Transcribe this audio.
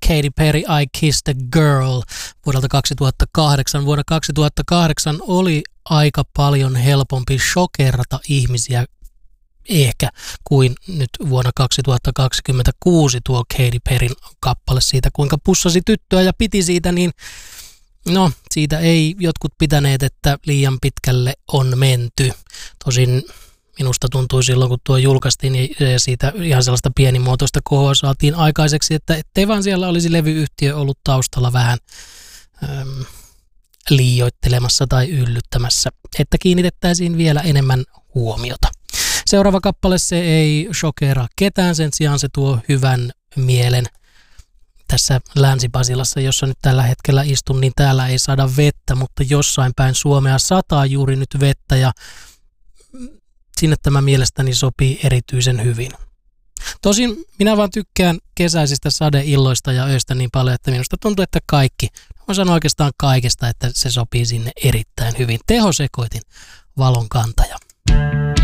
Katy Perry, I Kissed a Girl vuodelta 2008. Vuonna 2008 oli aika paljon helpompi shokerata ihmisiä ehkä kuin nyt vuonna 2026 tuo Katy Perryn kappale siitä, kuinka pussasi tyttöä ja piti siitä, niin no siitä ei jotkut pitäneet, että liian pitkälle on menty. Tosin minusta tuntui silloin, kun tuo julkaistiin, niin siitä ihan sellaista pienimuotoista kohoa saatiin aikaiseksi, että ettei vaan siellä olisi levyyhtiö ollut taustalla vähän liioittelemassa tai yllyttämässä, että kiinnitettäisiin vielä enemmän huomiota. Seuraava kappale, se ei shokera ketään, sen sijaan se tuo hyvän mielen. Tässä Länsi-Pasilassa, jossa nyt tällä hetkellä istun, niin täällä ei saada vettä, mutta jossain päin Suomea sataa juuri nyt vettä ja sinne tämä mielestäni sopii erityisen hyvin. Tosin minä vaan tykkään kesäisistä sadeilloista ja öistä niin paljon, että minusta tuntuu, että kaikki, mä sanon oikeastaan kaikesta, että se sopii sinne erittäin hyvin. Tehosekoitin, valon kantaja.